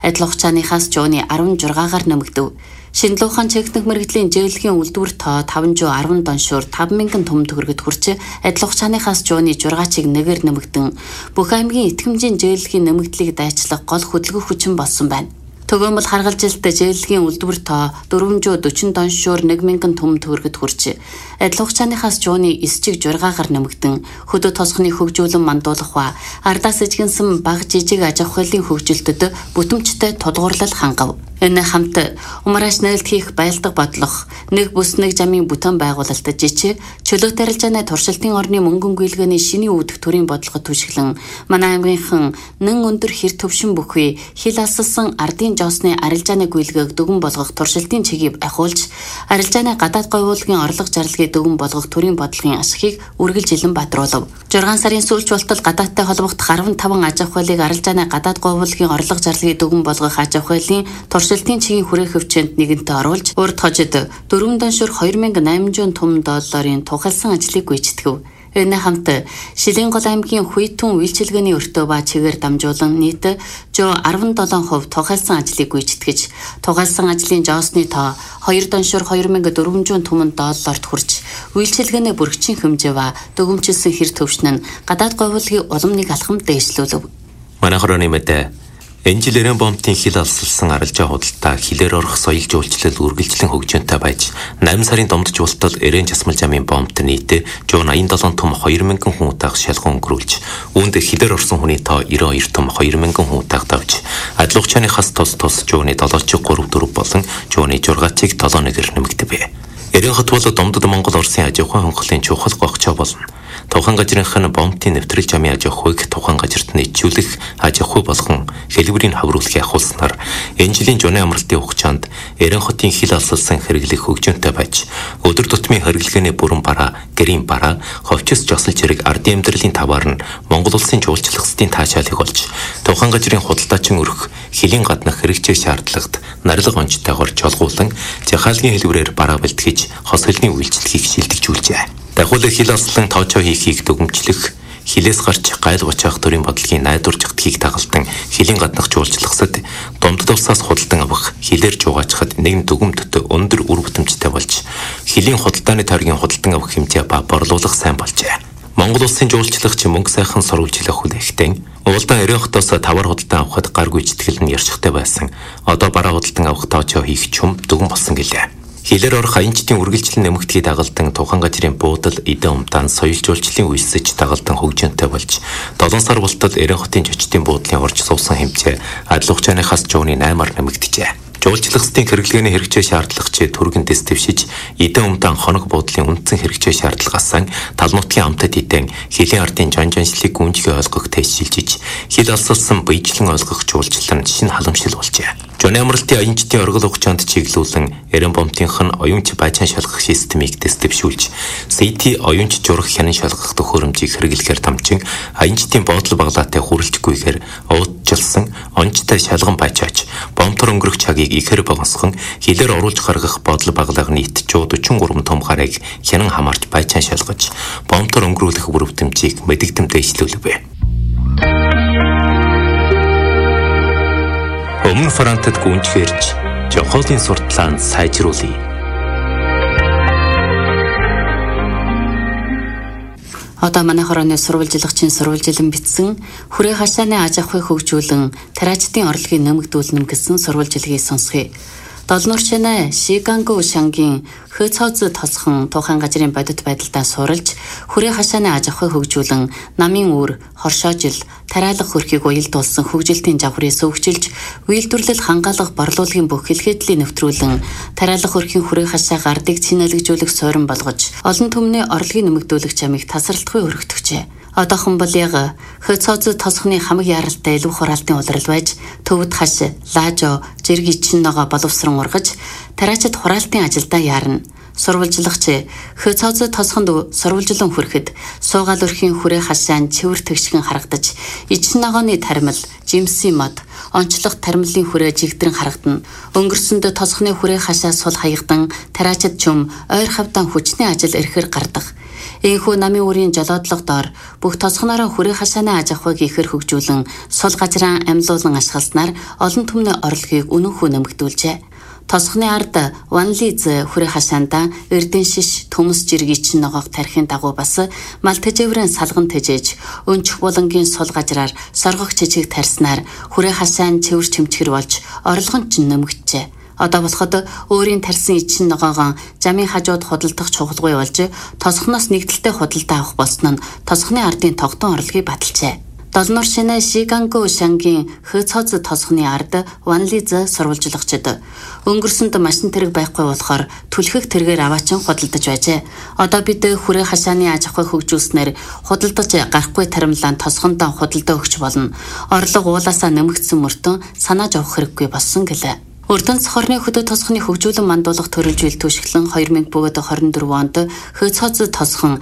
Адил хугацааныхаас жууны 16-гаар нэмэгдэв. Шинэлүү хаан чигтэх мэрэгдлийн жиглэгийн үйлдвэр тоо 510 доншуур 5,000 том төгрөгөд хүрч адил хугацааныхаас жууны 6-чиг нэгээр нэмэгдэн бүх аймгийн итгэмжийн жиглэгийн нэмэгдлийг дайчлах гол хөдөлгөх хүчин болсон байна. Төгөөмөл харгалжилттай жиглэгийн үйлдвэр тоо 440 доншуур 1,000 том төгрөгөд хүрч адил хугацааныхаас жууны 9-чиг 6-гаар нэмэгдэн хөдөө тосгоны хөгжүүлэн мандуулах ба ардаас ижигэнсэн бага жижиг аж ахуйлын хөгжилтөд бүтэмжтэй тулгуурлал хангав. Энэ хамт умарааш нээлт хийх байлдаг бодлого, нэг бүс нэг замын бүтээн байгуулалт жичи, чөлөөт арилжааны туршилтын орны мөнгөн гүйлгээний шиний үүдэх төрийн бодлогод түшиглэн манай аймгийнхан нэн өндөр хэр төвшин бүхий хил алсалсан ардын жоосны арилжааны гүйлгээг дүгэн болгох туршилтын чигийг ахиулж, арилжааны гадаад говьуулгын орлого зарлагыг дүгэн болгох төрийн бодлогын ашигыг үргэлжилэн бадруулав. 6 сарын сүүлч болтол гадаадтай холбогдох 15 аж ахуйлыг арилжааны гадаад говьуулгын орлого зарлагыг дүгэн болгох аж ахуйлын туршилтын чигийн хүрээ хөвчөнд нэгэнтээ оруулж, урд хожид 4 доншуур 2,800 том долларын тухайлсан ажлыг гүйцэтгэв. Энэ хамт Шилэн гол аймгийн Хүйтэн үйлчилгээний өртөө ба чигээр дамжуулан нийт 17% тухайлсан ажлыг гүйцэтгэж, тухайлсан ажлын жоосны тоо 2 доншуур 2,400 том долларт хүрч, үйлчилгээний бүрхчин хэмжээ ба дүгнэмжлсэн хэр төвшин нь гадаад говьуулгын уламжийг алхам дээшлүүлв. Манай хорооны мэдээ энэ жил Эрен бомтын хил алсалсан арилжаа худалдаа хилээр орох соёл жуулчлал үргэлжлэн хөгжөөнтэй байж 8 сарын домдож болтол Эрен жасмал жамын бомт нийт 187 том 2,000 хүн утаах шалган өнгөрүүлж, үүнд хилээр орсон хүний тоо 92 том 2,000 хүн утаах давж, адил хугацааныхаас тус жууны 7-чиг 3-4 болон жууны 6-чиг 7-1-ээр нэмэгдэв. Эрен хот бол домдод Монгол Оросын аж ахуйн хонхлын чухал гогчоо болно. Тухайн газрынх нь бомтын нэвтрэл жамын аж ахуйг тухайн газарт нийцүүлэх аж ахуй болгон хэлбэрийг хавруулахыг ахуулснаар энэ жилийн жуны амралтын хугацаанд Эрен хотын хил алсалсан хэрэглэх хөгжөөнтэй байж, өдөр тутмын хэрэглгээний бүрэн бараа, гэрийн бараа, ховчос жосол зэрэг ардын амьдралын таваар нь Монгол улсын жуулчлалцтын таашаалыг олж, тухайн газрын худалдаачин өрх хилийн гаднах хэрэгцээ шаардлагад нарилга онцтойгоор жолгуулан захаалгын хэлбэрээр бараа бэлтгэж хос хэлний үйлчлэгийг шилдэгжүүлжээ. Дахиад хил алслан тоочоо хийхийг дүгнэмжлэх, хилээс гарч гайл бочаах төрийн бодлогын найдвар жигдхийг дагалдан хилийн гаднах жуулчлахсад домдод улсаас худалдан авах, хилээр жуугаачхад нэгэн дүгнэмтд өндөр үр бүтэмжтэй болж, хилийн худалдааны тойргийн худалдан авах хэмжээ ба борлуулах сайн болжээ. Монгол улсын жуулчлагч мөнгө сайхан сурвалжлах хүлээхтэн уулдан Эрен хотоос тавар худалдан авахд гар гүйцэтгэл нь яршигтай байсан. Одоо бараа худалдан авах тоочоо хийх чум дүгэн болсон гэлээ. Хилээр орох аянчдын үргэлжлэн нэмэгдхийг дагалдан тухайн газрын буудал, эдэн умдаан, соёл жуулчлалын үйлсэж дагалдан хөгжөөнтэй болж, 7 сар болтол Эрен хотын жочдын буудлын орж суусан хэмжээ адил хугацааныхаас жууны 8-аар нэмэгдэжээ. Жуулчлалцтын хэрэглгээний хэрэгцээ шаардлагч түргэн дэс дэвшиж, эдэн умдаан хоног буудлын үндсэн хэрэгцээ шаардлагаасаа тал нутгийн амтад эдэн хилийн ардын жанжаншлыг гүнжгий ойлгох тест шилжиж, хил алсалсан биечлэн ойлгох жуулчлал нь шинэ халамжлал болжээ. Жуны амралтын аянчдын оргил хугацаанд чиглүүлэн Эрен бомтынх нь оюунч байцаан шалгах системийг тест дэвшүүлж, CT оюунч журах хянан шалгах төхөөрөмжийг хэрэглэхээр дамжин аянчдын боодол баглаатай хүрэлцгүйгээр уудчилсан онцтой шалган байцаач бомтор өнгөрөх цагийг ихээр богонсхон хилээр оруулж гаргах боодол баглааг нийт 143 том гарыг хянан хамаарч байцаан шалгаж, бомтор өнгөрүүлэх бүр бүтэмжийг мэдэгдэм дэвшлүүлвэ. Өмнө Франтад гүнжгэрч жохолын сурталаанд сайжруулъя. Одоо манай хорооны сурвалжлагчийн сурвалжилан бичсэн хүрээ хашааны аж ахуйг хөгжүүлэн тариачдын орлогыг нэмэгдүүлнэ гэсэн сурвалжилгийг сонсгоё. Долнуурчнаа Шигангу шангийн Хөцөөз тосхон тухайн газрын бодит байдалтай суралж, хүрээ хашааны аж ахуйг хөгжүүлэн намын үр, хоршоожил, тариалах хөрхийг уялдуулсан хөгжилтийн жавхрыг сөвгжилж, үйлдвэрлэл хангаалах борлуулгын бүх хэлхээдлийг нэвтрүүлэн, тариалах хөрхийн хүрээ хашаа гардыг цэнэлэгжүүлэх суурин болгож, олон түмний орлогыг нэмэгдүүлэх чамыг тасралтгүй өргөтгчээ. Одоохон бол яг Хөцөөз тосхны хамаг яралтай илүү хураалтын улирал байж, төвд хаш, лаажо, жирги чин ногоо боловсрон ургаж, тариачид хураалтын ажилдаа яарна. Сурвалжлагч Хөцөөз тосхонд сурвалжлан хүрэхэд суугаал өрхийн хүрээ хашаан цэвэр тэгшгэн харагдаж, ичин ногооны таримал, жимсийн мод, онцлог таримлын хүрээ жигдрэн харагдана. Өнгөрсөнд тосхны хүрээ хашаа сул хаягдан тариачид чум ойр хавдан хүчний ажил эрхээр гардаг. Энэхүү намын үрийн жолоодлого доор бүх тосгоноор хүрээ хашааны аж ахуйг ихэр хөгжүүлэн сул газраа амьлуулан ашигласнаар олон түмний орлогыг үнэнхүү нэмэгдүүлжээ. Тосгоны ард Ванлиз хүрээ хашаанда эрдэн шиш төмс жиргийн чин ногоог тарихын дагуу бас мал тэжээврэн салган тэжээж өнчих булангийн сул газраар соргох жижиг тарснаар хүрээ хашаан цэвэр чимчгэр болж орлого нь нэмэгджээ. Одоо болоход өөрийн тарсан ичин ногоогоо замын хажууд худалдах чухалгүй болж тосгоноос нэгдэлтэй худалдаа авах болсон нь тосгоны ардын тогтун орлогыг баталжээ. Долнор шинэ Шиганго шангийн Хөцоз тосгоны ард Ванлиз сурвалжлагчид өнгөрсөнд машин тэрэг байхгүй болохоор түлхэх тэргээр аваачин худалдаж байжээ. Одоо бид хүрээ хашааны аж ахуй хөгжүүлснээр худалдаж гарахгүй таримлаан тосгондоо худалдаа өгч болно. Орлого уулаасаа нэмэгдсэн мөртөө санааж авах хэрэггүй болсон гэлээ. Өртөнц хорны хөдөө тосгоны хөгжүүлэн мандуулах төрөлжил төшөглөн 2024 онд Хөцоз тосгон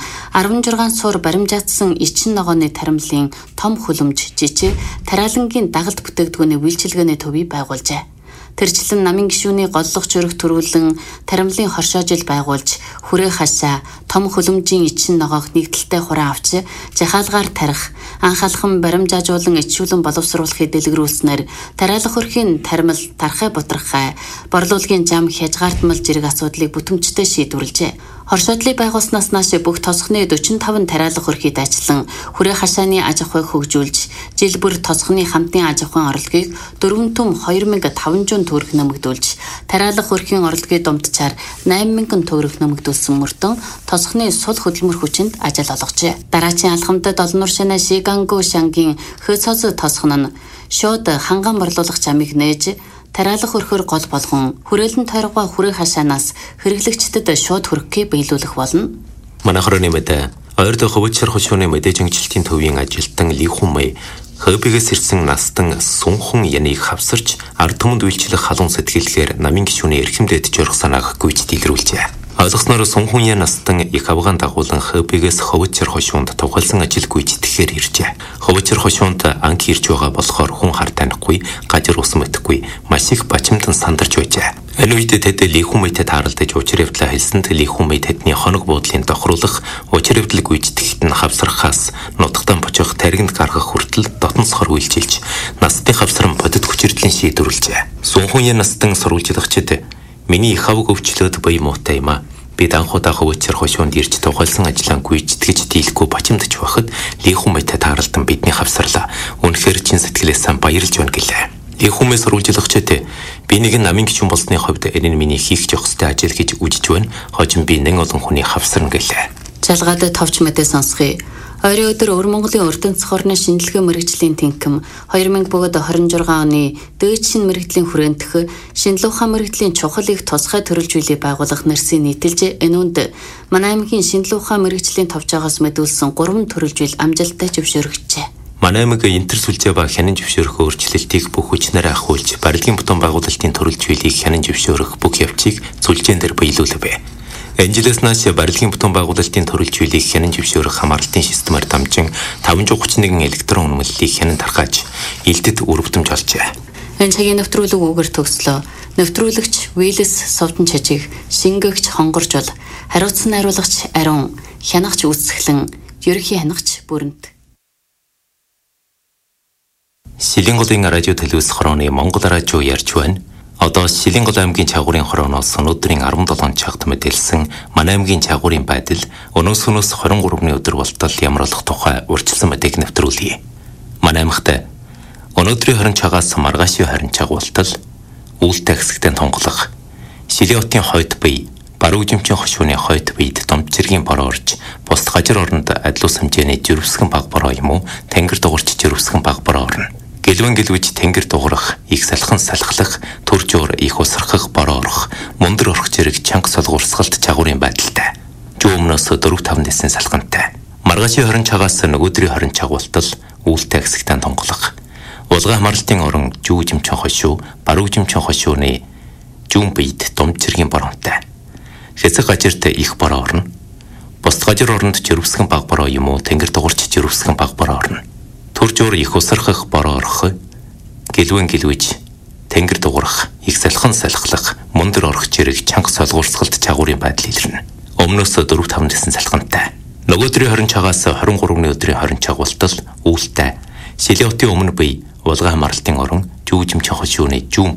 16 суур баримжаатсан ичин ногооны таримлын том хөлөмж жижиг тариалангийн дагалд бүтээгдэхүүний үйлчилгээний төвийг байгуулжээ. Тэрчлэн намын гишүүний голлох чөрөх төрүүлэн таримлын хоршоожил байгуулж хүрээ хашаа том хөлөмжийн ичин ногоог нэгдэлтэй хураа авч жахаалгаар тарих анхаалхан баримжаажуулан ичүүлэн боловсруулахыг дэлгэрүүлснээр тариалах хөрхийн таримл тархай бутрахай борлуулгийн зам хязгаартмал зэрэг асуудлыг бүтэмжтэй шийдвэрлэжээ. Хоршоодлыг байгуулснаас нааш бүх тосгоны 45 тариалах хөрхийг дайчлан хүрээ хашааны аж ахуйг хөгжүүлж жил бүр тосгоны хамтын аж ахуйн орлогыг 4 түм 2500 төгрөг нэмэгдүүлж тариалах хөрхийн орлогын дундчаар 8000 төгрөг нэмэгдүүлсэн мөртөө тосгоны сул хөдөлмөр хүчинд ажил олгожээ. Дараачийн алхамд Долнор шинэ Шиганго шангийн Хөцоз тосгон нь шууд ханган борлуулах замыг нээж тариалах хөрхөөр гол болгон хүрээлэн тойргоо хүрээ хашаанаас хэрэглэгчдэд шууд хөрхийг биелүүлэх болно. Манайхаар нэмээд ойрд хөвчөр хөшөөний мэдээж ангилалтын төвийн ажилтан Ли Хүн-мэй Хөбигээс ирсэн настан Сунхан Яныг хавсарч ард түмэнд үйлчлэх халуун сэтгэлгээр намын гишүүний эрхэмдэд жорох санааг гүйж дэлгэрүүлжээ. Ойлгосноор Сунхан Ян настан их авгаан дагуулan Хөбигээс хөвчөр хөшөөнд тухайлсан ажил гүйцэтгэхээр иржээ. Хөвчөр хөшөөнд анх ирж байгаа болохоор хүн хар танихгүй, гажир ус мэдэхгүй, маш их бачимдан сандарч байжээ. Энэ үед тэд Ли Хүн-мэйтэй тааралдаж учир явдлаа хэлсэнд Ли Хүн-мэй тэдний хоног буудлын тохируулах, учир явдлыг гүйцэтгэхэд нь хавсрахаас нутагтан бочих, таригнд гаргах хүртэл дотн сохор үйлчилж, настны хавсран бодит хүчирдлийн шийдвэрлэжээ. Сунхан Ян настан сурвалжлагчид миний их авг өвчлөөд бие муутай юм а. Бид анхудаа хөвчөр хөшөөнд ирж тухайлсан ажлаа гүйцэтгэж дийлэхгүй бачимдаж байхад Ли Хүн-мэйтэй тааралдан бидний хавсарлаа. Үнэхээр чин сэтгэлээс сан баярлж байна гэлээ. Ли Хүн-мэй сурвалжлагчид би нэг намын гишүүн болсны хувьд энэ нь миний хийх ёстой ажил гэж үжиж байна. Хожим би нэн олон хүний хавсарна гэлээ. Жалгаад товч мэдээ сонсхий. Ойрын өдөр Өвөр Монголын Өртөнц хорны шинжилгээ мэргэжлийн тэнхим 2026 оны дээд шин мэргэжлийн хүрээнтэх шинжилгээ ухаан мэргэжлийн чухал их тусгай төрөлжүүлэлт байгуулах нэрсийн нийтэлж энэ үнд манай аймгийн шинжилгээ ухаан мэргэжлийн товчоогоос мэдүүлсэн 3 төрөлжүүл амжилттай зөвшөөрөгчээ. Манай аймаг интер сүлжээ ба хянан зөвшөөрөх өөрчлөлтийг бүх хүчнээр ахиулж барилгын бутан байгуулалтын төрөлжүүлэлтийг хянан зөвшөөрөх бүх явцыг сүлжээн дээр биелүүлвэ. Энжилээс нааш барилгын бутан байгуулалтын төрөлжүүлэлтийг хянан зөвшөөрөх хамгаалтын системээр дамжин 531 электрон үнэмлэлийг хянан тархаж илдэд өрөвдөмж олжээ. Энэ цагийн нэвтрүүлэг үгээр төгслөө. Нэвтрүүлэгч Виллис Совдон Чажиг, шингээгч Хонгоржол, хариуцсан найруулагч Ариун, хянагч Үсгэлэн, ерөнхий хянагч Бүрэнт. Шилэнголын радио телевиз хорооны Монгол радио ярьж байна. Одоо Шилэнгол аймгийн чагуурын хорооноос өнөөдрийн 17 цагт мэдээлсэн манай аймгийн чагуурын байдал өнөөс 23-ны өдөр болтол ямар болох тухай урьдчилсан мэдээг нэвтрүүлье. Манай аймагт өнөөдрийн хорин цагаас маргаашийн хорин цаг болтол үүлтэй хэсэгтэн тунгалах Шилэн хотын хойд бие баруун жимчэн хошууны хойд биед домт цэргийн бороо орж бус гажир оронд адлуус хэмжээний жирвсгэн баг бороо юм уу тэнгэр дугуурч жирвсгэн баг бороо орно. Гэлвэн гэлвэж тэнгэр дугурах, их салхан салхлах, төржөөр их усрахах бороо орох, мундар орох зэрэг чанга солгуурсгалт чагуурын байдалтай. Жуумнаас 4-5 дэсэн салхантай. Маргаашийн хорин цагаас нөгөөдрийн хорин цаг болтол үүлтэй хэсэгтэн тунгалах. Улгаа хамралтын орон жүү жимчэн хошуу, баруун жимчэн хошууны жүүн биед дом цэргийн боронтой. Хэсэг гажирт их бороо орно. Бус гажир оронд жирвсгэн баг бороо юм уу тэнгэр дугуурч жирвсгэн баг бороо орно. Төржөөр их усрахах бороо орох, гэлвэн гэлвэж тэнгэр дугурах, их салхан салхлах, мундар орох зэрэг чанга солгуурсгалт чагуурын байдал илэрнэ. Өмнөөс 4-5 дэсэн салхантай. Нөгөөдрийн 20 цагаас 23-ны өдрийн 20 цаг болтол үүлтэй Сэлиотын өмнө бие улгаан маралтын орон жүүжим чохол шүүний жүүн